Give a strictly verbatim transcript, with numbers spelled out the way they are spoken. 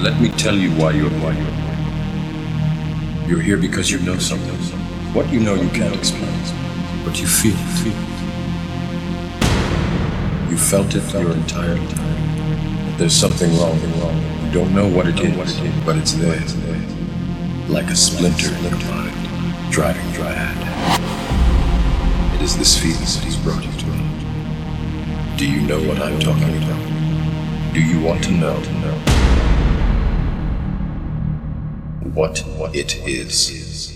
Let me tell you why you're why you're You're here because you know something. What you know you can't explain, but you feel it. You felt it your entire time. There's something wrong. You don't know what it is, but it's there, like a splinter in your mind, driving you mad. It is this feeling that he's brought you to me. Do you know what I'm talking about? Do you want to know? What it is.